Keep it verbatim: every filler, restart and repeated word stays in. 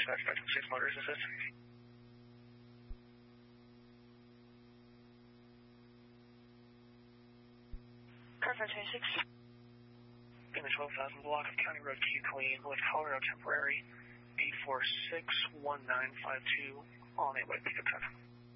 dispatch back to six Motors, is this? Car five twenty-six. In the twelve thousand block of County Road Q Queen with Colorado Temporary eight four six one nine five two on a white pickup truck.